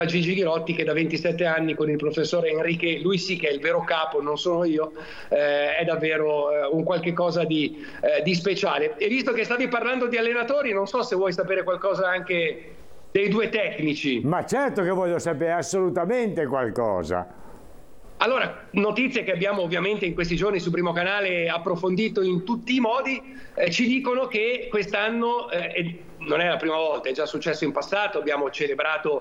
Gigi Ghirotti, che da 27 anni con il professore Enrique, lui sì che è il vero capo, non sono io, è davvero un qualche cosa di speciale. E visto che stavi parlando di allenatori, non so se vuoi sapere qualcosa anche dei due tecnici. Ma certo che voglio sapere assolutamente qualcosa. Allora, notizie che abbiamo ovviamente in questi giorni su Primo Canale approfondito in tutti i modi, ci dicono che quest'anno, non è la prima volta, è già successo in passato, abbiamo celebrato